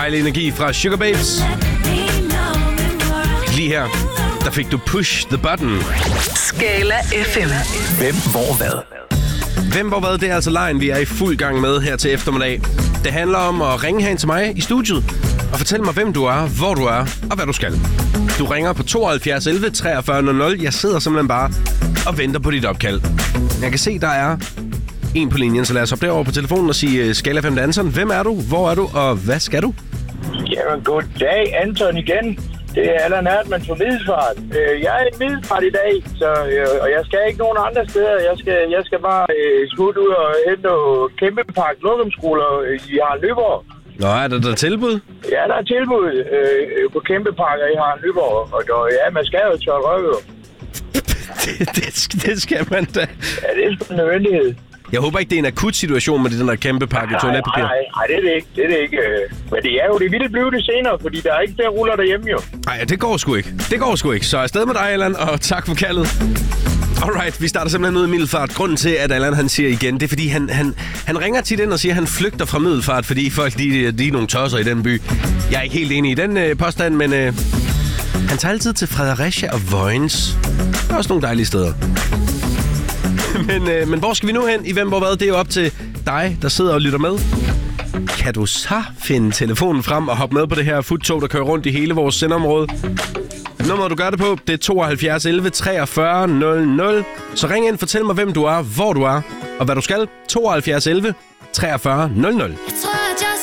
dejlig energi fra Sugar Babes. Lige her, der fik du Push the Button. Skala FM. Hvem, hvor, hvad? Hvem, hvor, hvad? Det er altså lejen, vi er i fuld gang med her til eftermiddag. Det handler om at ringe hen til mig i studiet og fortælle mig, hvem du er, hvor du er og hvad du skal. Du ringer på 72 11 43 00. Jeg sidder simpelthen bare og venter på dit opkald. Jeg kan se, der er en på linjen, så lad os hoppe derover på telefonen og sige Skala FM Danseren. Hvem er du? Hvor er du? Og hvad skal du? Jamen, goddag, Anton igen. Det er Allan Hartmann fra Middelfart. Jeg er i Middelfart i dag, og jeg skal ikke nogen andre steder. Jeg skal bare smutte ud og hente Kæmpepark Lokumskoler i Harald Nyborg. Nå, er der tilbud? Ja, der er tilbud på Kæmpeparker i Harald Nyborg. Og ja, man skal jo tørre røve. Det skal man da. Ja, det er sgu en nødvendighed. Jeg håber ikke, det er en akut situation med den der kæmpe pakke toiletpapir. Nej, det er det ikke. Det er det ikke. Men det er jo det vildt blive det senere, fordi der er ikke flere ruller derhjemme jo. Nej, det går sgu ikke. Så afsted med dig, Allan, og tak for kaldet. Alright, vi starter simpelthen ud i Middelfart. Grunden til, at Allan han siger igen, det er fordi, han ringer tit ind og siger, at han flygter fra Middelfart, fordi folk de er nogle tosser i den by. Jeg er ikke helt enig i den påstand, men han tager altid til Fredericia og Vojens. Der er også nogle dejlige steder. Men hvor skal vi nu hen i Hvem, hvor, hvad? Det er jo op til dig, der sidder og lytter med. Kan du så finde telefonen frem og hoppe med på det her futtog, der kører rundt i hele vores sendområde? Nummeret, du gør det på, det er 72 11 43 00. Så ring ind, fortæl mig, hvem du er, hvor du er og hvad du skal. 72 11 43 00.